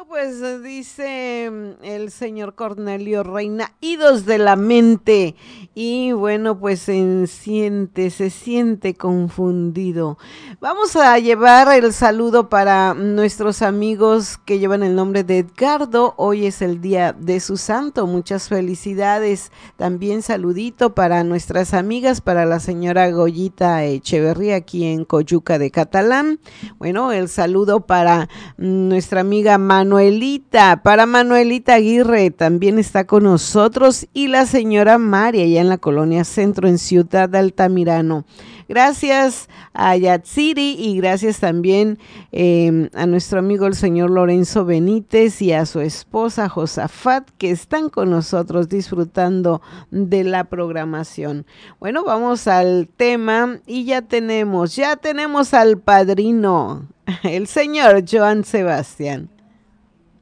Bueno, pues dice el señor Cornelio Reina, idos de la mente. Y bueno, pues se siente confundido. Vamos a llevar el saludo para nuestros amigos que llevan el nombre de Edgardo. Hoy es el día de su santo. Muchas felicidades. También saludito para nuestras amigas, para la señora Goyita Echeverría aquí en Coyuca de Catalán. Bueno, el saludo para nuestra amiga Manuelita, para Manuelita Aguirre, también está con nosotros, y la señora María, allá en la Colonia Centro, en Ciudad de Altamirano. Gracias a Yatsiri y gracias también a nuestro amigo el señor Lorenzo Benítez y a su esposa Josafat, que están con nosotros disfrutando de la programación. Bueno, vamos al tema y ya tenemos al padrino, el señor Joan Sebastián.